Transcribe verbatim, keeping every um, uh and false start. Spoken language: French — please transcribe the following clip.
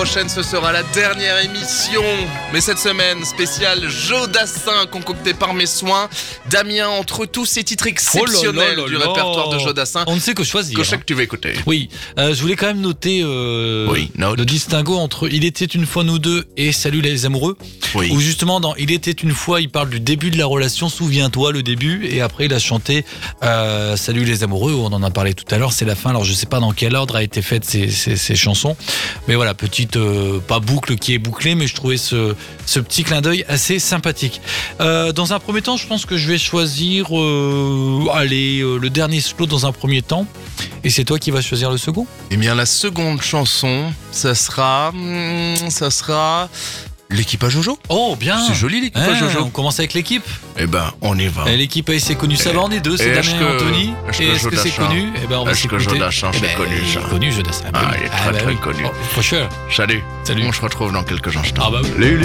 prochaine, ce sera la dernière émission. Mais cette semaine, spéciale Jodassin, concocté par mes soins. Damien, entre tous ces titres exceptionnels oh là là là du là. répertoire de Jodassin, On ne sait que choisir. que je sais hein. que tu vas écouter. Oui, euh, je voulais quand même noter euh, Oui, note. le distinguo entre Il était une fois nous deux et Salut les amoureux. Oui. Où justement dans Il était une fois, il parle du début de la relation, souviens-toi le début, et après il a chanté euh, Salut les amoureux, où on en a parlé tout à l'heure, c'est la fin. Alors je sais pas dans quel ordre a été faite ces, ces, ces chansons, mais voilà, petite euh, pas boucle qui est bouclée, mais je trouvais ce, ce petit clin d'œil assez sympathique. Euh, dans un premier temps, je pense que je vais choisir euh, allez, euh, le dernier slow dans un premier temps, et c'est toi qui vas choisir le second. Eh bien, la seconde chanson, ça sera... hmm, ça sera... L'équipage Jojo. Oh bien. C'est joli, l'équipage Ah, Jojo. on commence avec l'équipe. Eh ben, on y va. Et l'équipe A c'est connu, ça va, on est deux, c'est et Damien est-ce et que- Anthony. est-ce Et que est-ce que c'est Jodassin- connu? Eh ben, on va est-ce que s'écouter. Jodassin, Eh c'est ben, connu, il est ça connu, Jodassin. Ah, il est très, très oui. connu. Oh, for sure. Salut. Salut. On se retrouve dans quelques instants. Ah bah oui. Les-